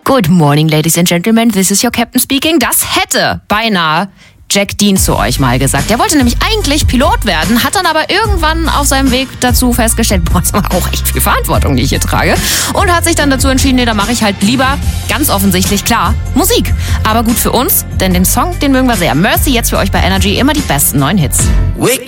Good morning, ladies and gentlemen, this is your captain speaking. Das hätte beinahe Jack Dean zu euch mal gesagt. Der wollte nämlich eigentlich Pilot werden, hat dann aber irgendwann auf seinem Weg dazu festgestellt, boah, das ist aber auch echt viel Verantwortung, die ich hier trage. Und hat sich dann dazu entschieden, nee, da mache ich halt lieber, ganz offensichtlich, klar, Musik. Aber gut für uns, denn den Song, den mögen wir sehr. Mercy jetzt für euch bei Energy, immer die besten neuen Hits. Wake